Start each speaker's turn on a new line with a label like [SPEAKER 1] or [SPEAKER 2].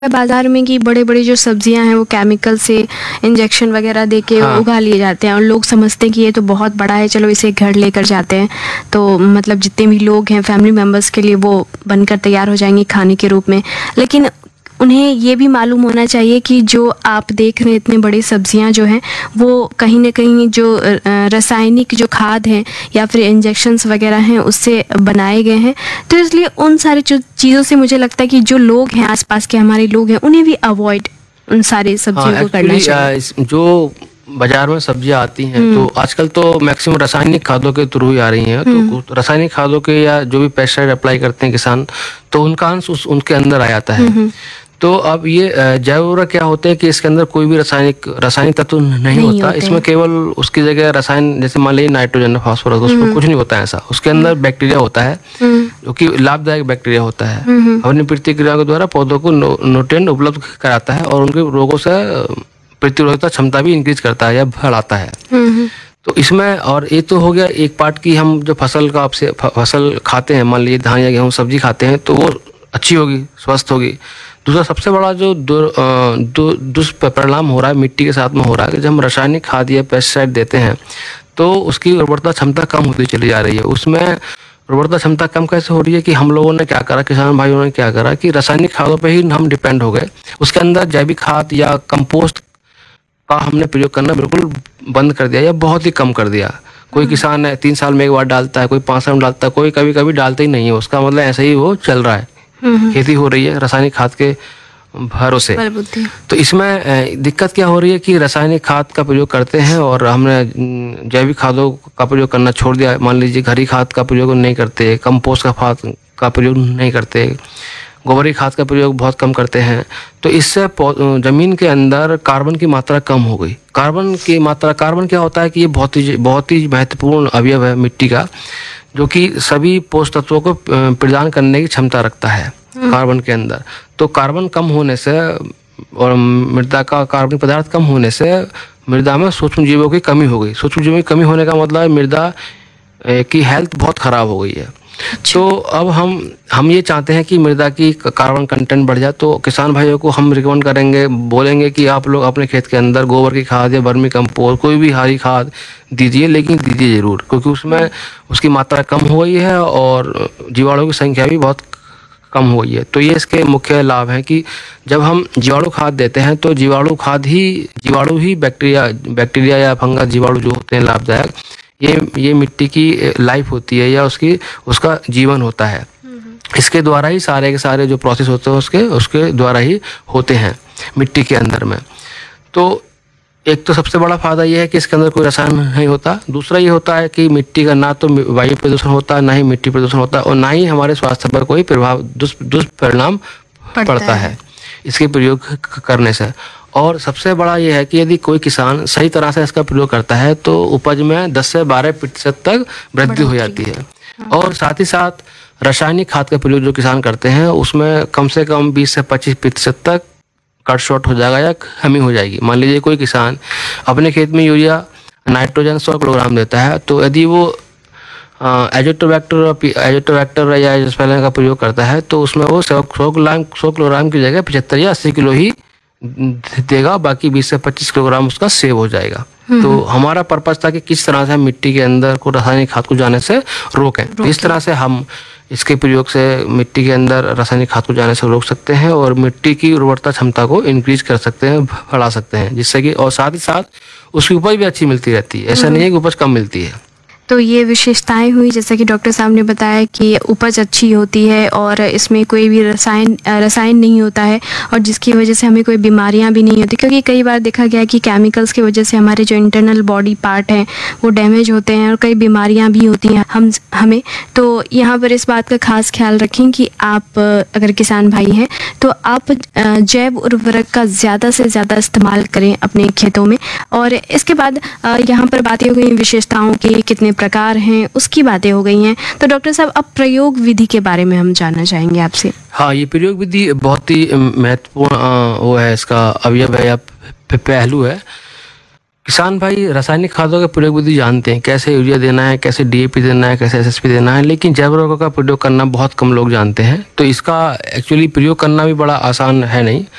[SPEAKER 1] बाजार में कि बड़े-बड़े जो सब्जियां हैं वो केमिकल से इंजेक्शन वगैरह देके
[SPEAKER 2] हाँ।
[SPEAKER 1] उगा लिए जाते हैं और लोग समझते हैं कि ये तो बहुत बड़ा है, चलो इसे घर लेकर जाते हैं तो मतलब जितने भी लोग हैं फैमिली मेम्बर्स के लिए वो बनकर तैयार हो जाएंगे खाने के रूप में। लेकिन उन्हें ये भी मालूम होना चाहिए कि जो आप देख रहे हैं इतने बड़ी सब्जियां जो हैं वो कहीं ना कहीं जो रासायनिक जो खाद हैं या फिर इंजेक्शन्स वगैरह हैं उससे बनाए गए हैं। तो इसलिए उन सारी चीज़ों से मुझे लगता है कि जो लोग हैं आसपास के हमारे लोग हैं उन्हें भी अवॉइड उन सारी सब्जियों को करना चाहिए।
[SPEAKER 2] जो बाजार में सब्जियां आती हैं तो आजकल तो मैक्सिमम रासायनिक खादों के थ्रू ही आ रही हैं। तो रासायनिक खादों के या जो भी पेस्टिसाइड अप्लाई करते हैं किसान, तो उनका अंश उनके अंदर आ जाता है। तो अब ये जैव उर्वरक क्या होते हैं कि इसके अंदर कोई भी रासायनिक तत्व नहीं होता। इसमें केवल उसकी जगह रसायन, जैसे मान लीजिए नाइट्रोजन, फास्फोरस, उसमें कुछ नहीं होता है ऐसा। उसके अंदर बैक्टीरिया होता है जो कि लाभदायक बैक्टीरिया होता है। अपनी प्रतिक्रिया के द्वारा पौधों को न्यूट्रिएंट उपलब्ध कराता है और उनके रोगों से प्रतिरोधकता क्षमता भी इंक्रीज करता है या बढ़ाता है। तो इसमें और ये तो हो गया एक पार्ट की हम जो फसल खाते हैं, मान लीजिए धान या गेहूँ सब्जी खाते हैं तो वो अच्छी होगी, स्वस्थ होगी। दूसरा सबसे बड़ा जो दुष्परिणाम हो रहा है मिट्टी के साथ में हो रहा है कि जब हम रासायनिक खाद या पेस्टिसाइड देते हैं तो उसकी उर्वरता क्षमता कम होती चली जा रही है। उसमें उर्वरता क्षमता कम कैसे हो रही है कि हम लोगों ने क्या करा, किसान भाइयों ने क्या करा कि रासायनिक खादों पे ही हम डिपेंड हो गए। उसके अंदर जैविक खाद या कंपोस्ट का हमने प्रयोग करना बिल्कुल बंद कर दिया या बहुत ही कम कर दिया। कोई किसान है 3 साल में एक बार डालता है, कोई 5 साल में डालता है, कोई कभी कभी डालता ही नहीं है। उसका मतलब ऐसे ही वो चल रहा है, खेती हो रही है रासायनिक खाद के भरोसे। तो इसमें दिक्कत क्या हो रही है कि रासायनिक खाद का प्रयोग करते हैं और हमने जैविक खादों का प्रयोग करना छोड़ दिया। मान लीजिए घरी खाद का प्रयोग नहीं करते, कंपोस्ट का प्रयोग नहीं करते, गोबरी खाद का प्रयोग बहुत कम करते हैं। तो इससे जमीन के अंदर कार्बन की मात्रा कम हो गई। कार्बन क्या होता है कि ये बहुत ही महत्वपूर्ण अवयव है मिट्टी का, जो कि सभी पोषक तत्वों को प्रदान करने की क्षमता रखता है कार्बन के अंदर। तो कार्बन कम होने से और मृदा का कार्बनिक पदार्थ कम होने से मृदा में सूक्ष्म जीवों की कमी हो गई। सूक्ष्म जीवों की कमी होने का मतलब है मृदा की हेल्थ बहुत खराब हो गई है। तो अब हम ये चाहते हैं कि मृदा की कार्बन कंटेंट बढ़ जाए। तो किसान भाइयों को हम रिकमेंड करेंगे, बोलेंगे कि आप लोग अपने खेत के अंदर गोबर की खाद या वर्मी कंपोस्ट कोई भी हरी खाद दीजिए, लेकिन दीजिए जरूर, क्योंकि उसमें उसकी मात्रा कम हो गई है और जीवाणुओं की संख्या भी बहुत कम हो गई है। तो ये इसके मुख्य लाभ हैं कि जब हम जीवाणु खाद देते हैं तो जीवाणु ही बैक्टीरिया या फंगस जीवाणु जो होते हैं लाभदायक, ये मिट्टी की लाइफ होती है या उसका जीवन होता है। इसके द्वारा ही सारे के सारे जो प्रोसेस होते हैं उसके द्वारा ही होते हैं मिट्टी के अंदर में। तो एक तो सबसे बड़ा फायदा ये है कि इसके अंदर कोई रसायन नहीं होता। दूसरा ये होता है कि मिट्टी का ना तो वायु प्रदूषण होता है, ना ही मिट्टी प्रदूषण होता है और ना ही हमारे स्वास्थ्य पर कोई दुष्परिणाम पड़ता है इसके प्रयोग करने से। और सबसे बड़ा ये है कि यदि कोई किसान सही तरह से इसका प्रयोग करता है तो उपज में 10 से 12% तक वृद्धि हो जाती है। और साथ ही साथ रासायनिक खाद का प्रयोग जो किसान करते हैं उसमें कम से कम 20 से 25% तक कट शॉर्ट हो जाएगा या कमी हो जाएगी। मान लीजिए कोई किसान अपने खेत में यूरिया नाइट्रोजन 100 किलोग्राम देता है, तो यदि वो एजोटोबैक्टर या एजोस्पेरिन का प्रयोग करता है तो उसमें वो 100 किलोग्राम की जगह 75 या 80 किलो ही देगा, बाकी 20 से 25 किलोग्राम उसका सेव हो जाएगा। तो हमारा पर्पस था कि किस तरह से हम मिट्टी के अंदर को रासायनिक खाद को जाने से रोकें। तो इस तरह से हम इसके प्रयोग से मिट्टी के अंदर रासायनिक खाद को जाने से रोक सकते हैं और मिट्टी की उर्वरता क्षमता को इंक्रीज कर सकते हैं, बढ़ा सकते हैं, जिससे कि और साथ ही साथ उसकी उपज भी अच्छी मिलती रहती है। ऐसा नहीं है कि उपज कम मिलती है।
[SPEAKER 1] तो ये विशेषताएं हुई जैसा कि डॉक्टर साहब ने बताया कि उपज अच्छी होती है और इसमें कोई भी रसायन नहीं होता है और जिसकी वजह से हमें कोई बीमारियां भी नहीं होती, क्योंकि कई बार देखा गया है कि केमिकल्स की वजह से हमारे जो इंटरनल बॉडी पार्ट हैं वो डैमेज होते हैं और कई बीमारियां भी होती हैं हमें। तो यहाँ पर इस बात का खास ख्याल रखें कि आप अगर किसान भाई हैं तो आप जैव उर्वरक का ज़्यादा से ज़्यादा इस्तेमाल करें अपने खेतों में। और इसके बाद यहाँ पर बातें हो गई विशेषताओं की, कितने प्रकार हैं उसकी बातें हो गई हैं। तो डॉक्टर साहब अब प्रयोग विधि के बारे में हम जानना चाहेंगे आपसे।
[SPEAKER 2] हाँ, ये प्रयोग विधि बहुत ही महत्वपूर्ण वो है, इसका अवयव है या पहलू है। किसान भाई रासायनिक खादों का प्रयोग विधि जानते हैं, कैसे यूरिया देना है, कैसे डीएपी देना है, कैसे एसएसपी देना है, लेकिन जैव उर्वरकों का प्रयोग करना बहुत कम लोग जानते हैं। तो इसका एक्चुअली प्रयोग करना भी बड़ा आसान है नहीं।